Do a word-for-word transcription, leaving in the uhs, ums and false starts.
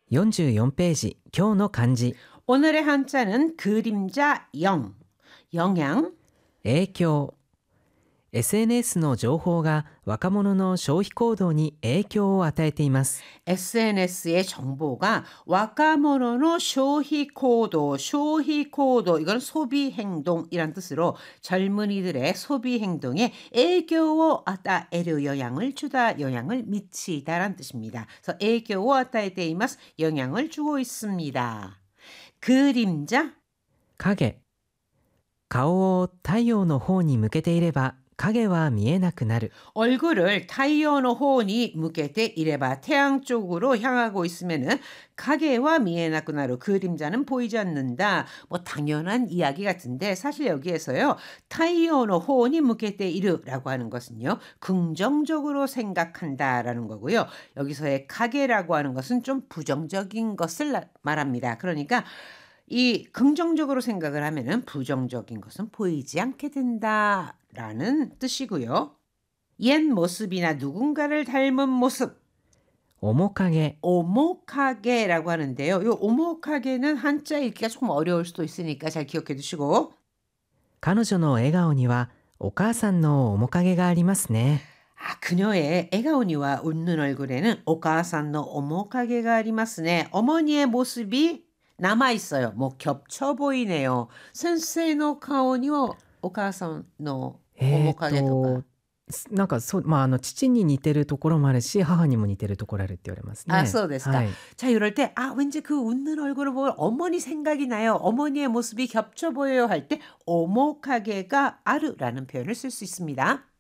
よんじゅうよんページ、今日の漢字、 오늘의 한자는 그림자 영, 영향, 影響。エスエヌエス の情報が若者の消費行動に影響を与えています。 에스엔에스의 정보가 와카모노의 소비行動, 소비行動, 이건 소비 행동이란 뜻으로 젊은이들의 소비 행동에影響を 与える 영향을 주다, 영향을 미치다란 뜻입니다. 그래서 影響を 与えています, 영향을 주고 있습니다. 그림자, 影。顔を太陽の方に向けていれば影は見えなくなる。 얼굴을 타이어노 호니 무게대 이래봐 태양 쪽으로 향하고 있으면은 가게와 미에나쿠나루 그림자는 보이지 않는다. 뭐 당연한 이야기 같은데 사실 여기에서요. 타이어노 호니 무게대 이르라고 하는 것은요. 긍정적으로 생각한다라는 거고요. 여기서의 가게라고 하는 것은 좀 부정적인 것을 말합니다. 그러니까 이 긍정적으로 생각을 하면은 부정적인 것은 보이지 않게 된다라는 뜻이고요. 옛 모습이나 누군가를 닮은 모습, 面影。 오목하게라고 하는데요. 이 오목하게는 한자 읽기가 조금 어려울 수도 있으니까 잘 기억해 두시고. 彼女の笑顔にはお母さんの面影がありますね。 아, 그녀의 에가오니와 웃는 얼굴에는 오카산의 오모카게가 아리마스네. 어머니의 모습이 남아 있어요. 뭐 겹쳐 보이네요. 센세이의 가오니와 오카산의 えー 오모카게 とか。 なんかそう、まあ、あの父に似てるところもあるし母にも似てるところあるって言われますね。 아, そうですか. はい。 자, 이럴 때, 아, 왠지 그 웃는 얼굴을 보면 어머니 생각이 나요. 어머니의 모습이 겹쳐 보여요 할 때, 오모카게가 아르라는 표현을 쓸 수 있습니다.